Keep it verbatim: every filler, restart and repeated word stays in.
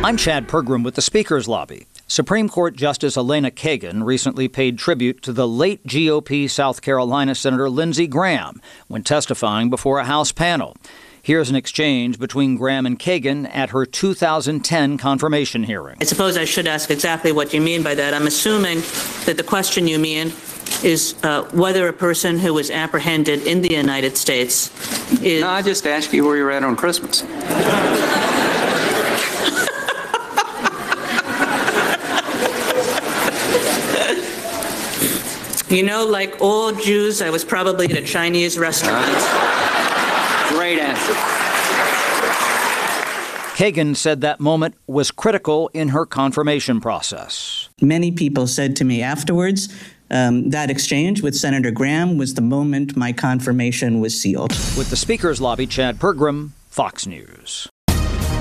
I'm Chad Pergram with the Speaker's Lobby. Supreme Court Justice Elena Kagan recently paid tribute to the late G O P South Carolina Senator Lindsey Graham when testifying before a House panel. Here's an exchange between Graham and Kagan at her two thousand ten confirmation hearing. I suppose I should ask exactly what you mean by that. I'm assuming that the question you mean is uh, whether a person who was apprehended in the United States is... No, I just asked you where you're at on Christmas. You know, like all Jews, I was probably at a Chinese restaurant. Uh, great answer. Kagan said that moment was critical in her confirmation process. Many people said to me afterwards, um, that exchange with Senator Graham was the moment my confirmation was sealed. With the Speaker's Lobby, Chad Pergram, Fox News.